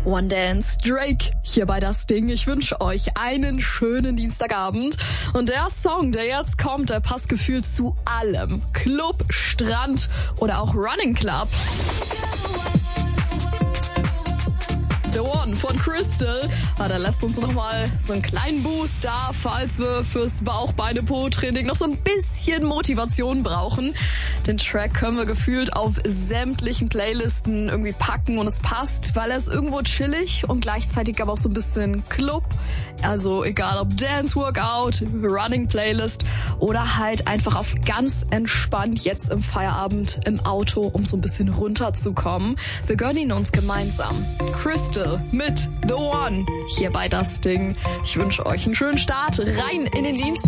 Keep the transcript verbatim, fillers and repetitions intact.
One Dance, Drake, hier bei Das Ding. Ich wünsche euch einen schönen Dienstagabend. Und der Song, der jetzt kommt, der passt gefühlt zu allem. Club, Strand oder auch Running Club. The One von Crystal. Ah, der lässt uns nochmal so einen kleinen Boost da, falls wir fürs Bauch-Beine-Po-Training noch so ein bisschen Motivation brauchen. Den Track können wir gefühlt auf sämtlichen Playlisten irgendwie packen und es passt, weil er ist irgendwo chillig und gleichzeitig aber auch so ein bisschen Club. Also egal ob Dance, Workout, Running Playlist oder halt einfach auf ganz entspannt jetzt im Feierabend im Auto, um so ein bisschen runterzukommen. Wir gönnen ihn uns gemeinsam. Crystal mit The One hier bei Das Ding. Ich wünsche euch einen schönen Start rein in den Dienstag.